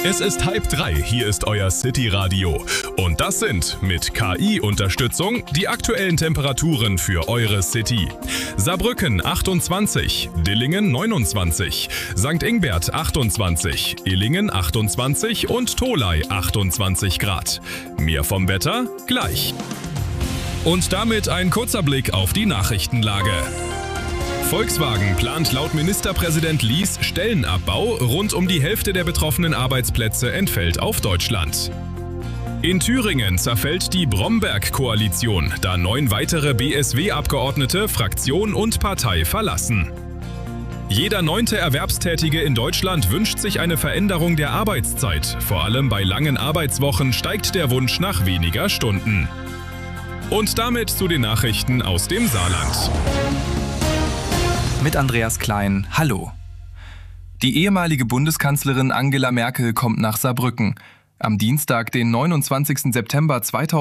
Es ist 2:30, hier ist euer City-Radio. Und das sind mit KI-Unterstützung die aktuellen Temperaturen für eure City. Saarbrücken 28, Dillingen 29, St. Ingbert 28, Illingen 28 und Tholey 28 Grad. Mehr vom Wetter gleich. Und damit ein kurzer Blick auf die Nachrichtenlage. Volkswagen plant laut Ministerpräsident Lies Stellenabbau. Rund um die Hälfte der betroffenen Arbeitsplätze entfällt auf Deutschland. In Thüringen zerfällt die Bromberg-Koalition, da 9 weitere BSW-Abgeordnete Fraktion und Partei verlassen. Jeder 9. Erwerbstätige in Deutschland wünscht sich eine Veränderung der Arbeitszeit. Vor allem bei langen Arbeitswochen steigt der Wunsch nach weniger Stunden. Und damit zu den Nachrichten aus dem Saarland. Mit Andreas Klein, hallo. Die ehemalige Bundeskanzlerin Angela Merkel kommt nach Saarbrücken. Am Dienstag, den 29. September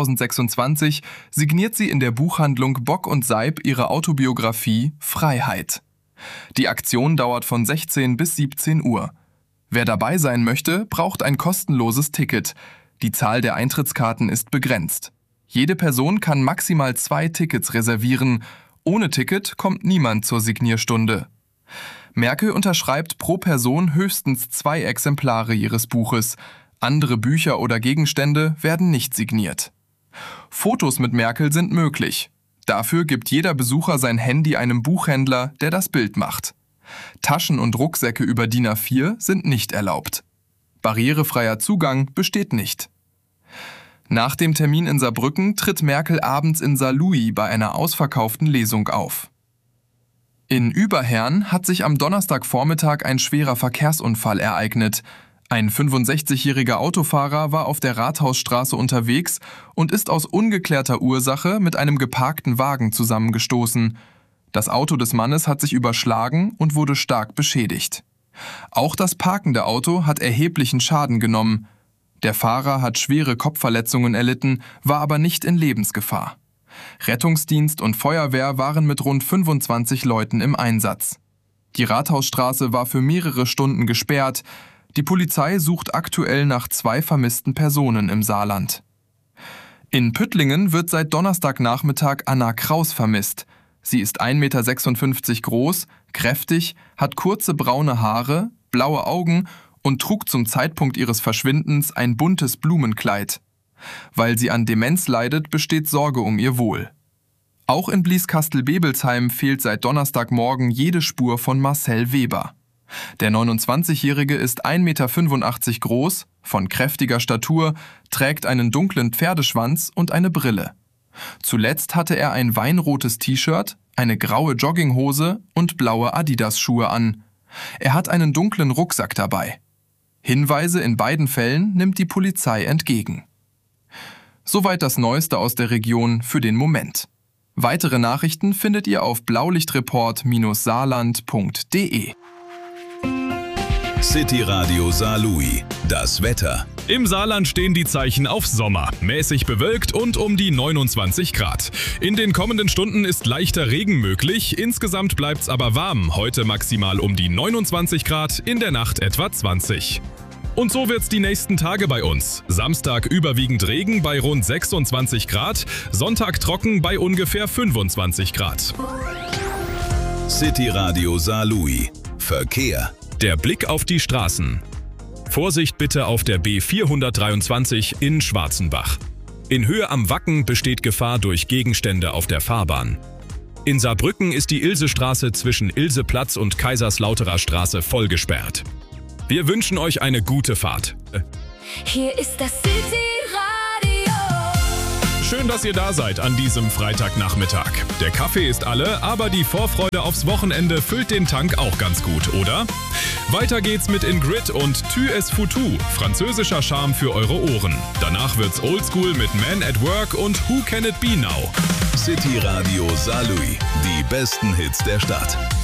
2026, signiert sie in der Buchhandlung Bock und Seib ihre Autobiografie Freiheit. Die Aktion dauert von 16 bis 17 Uhr. Wer dabei sein möchte, braucht ein kostenloses Ticket. Die Zahl der Eintrittskarten ist begrenzt. Jede Person kann maximal 2 Tickets reservieren. Ohne Ticket kommt niemand zur Signierstunde. Merkel unterschreibt pro Person höchstens 2 Exemplare ihres Buches. Andere Bücher oder Gegenstände werden nicht signiert. Fotos mit Merkel sind möglich. Dafür gibt jeder Besucher sein Handy einem Buchhändler, der das Bild macht. Taschen und Rucksäcke über DIN A4 sind nicht erlaubt. Barrierefreier Zugang besteht nicht. Nach dem Termin in Saarbrücken tritt Merkel abends in Saarlouis bei einer ausverkauften Lesung auf. In Überherrn hat sich am Donnerstagvormittag ein schwerer Verkehrsunfall ereignet. Ein 65-jähriger Autofahrer war auf der Rathausstraße unterwegs und ist aus ungeklärter Ursache mit einem geparkten Wagen zusammengestoßen. Das Auto des Mannes hat sich überschlagen und wurde stark beschädigt. Auch das parkende Auto hat erheblichen Schaden genommen. Der Fahrer hat schwere Kopfverletzungen erlitten, war aber nicht in Lebensgefahr. Rettungsdienst und Feuerwehr waren mit rund 25 Leuten im Einsatz. Die Rathausstraße war für mehrere Stunden gesperrt. Die Polizei sucht aktuell nach 2 vermissten Personen im Saarland. In Püttlingen wird seit Donnerstagnachmittag Anna Kraus vermisst. Sie ist 1,56 Meter groß, kräftig, hat kurze braune Haare, blaue Augen und trug zum Zeitpunkt ihres Verschwindens ein buntes Blumenkleid. Weil sie an Demenz leidet, besteht Sorge um ihr Wohl. Auch in Blieskastel-Bebelsheim fehlt seit Donnerstagmorgen jede Spur von Marcel Weber. Der 29-Jährige ist 1,85 Meter groß, von kräftiger Statur, trägt einen dunklen Pferdeschwanz und eine Brille. Zuletzt hatte er ein weinrotes T-Shirt, eine graue Jogginghose und blaue Adidas-Schuhe an. Er hat einen dunklen Rucksack dabei. Hinweise in beiden Fällen nimmt die Polizei entgegen. Soweit das Neueste aus der Region für den Moment. Weitere Nachrichten findet ihr auf blaulichtreport-saarland.de. City Radio Saarlouis. Das Wetter. Im Saarland stehen die Zeichen auf Sommer. Mäßig bewölkt und um die 29 Grad. In den kommenden Stunden ist leichter Regen möglich. Insgesamt bleibt's aber warm. Heute maximal um die 29 Grad, in der Nacht etwa 20. Und so wird's die nächsten Tage bei uns. Samstag überwiegend Regen bei rund 26 Grad. Sonntag trocken bei ungefähr 25 Grad. City Radio Saarlouis. Verkehr. Der Blick auf die Straßen. Vorsicht bitte auf der B423 in Schwarzenbach. In Höhe am Wacken besteht Gefahr durch Gegenstände auf der Fahrbahn. In Saarbrücken ist die Ilsestraße zwischen Ilseplatz und Kaiserslauterer Straße voll gesperrt. Wir wünschen euch eine gute Fahrt. Hier ist das City Radio. Schön, dass ihr da seid an diesem Freitagnachmittag. Der Kaffee ist alle, aber die Vorfreude aufs Wochenende füllt den Tank auch ganz gut, oder? Weiter geht's mit Ingrid und Tu es Foutu, französischer Charme für eure Ohren. Danach wird's Oldschool mit Man at Work und Who Can It Be Now? City Radio Saarlouis, die besten Hits der Stadt.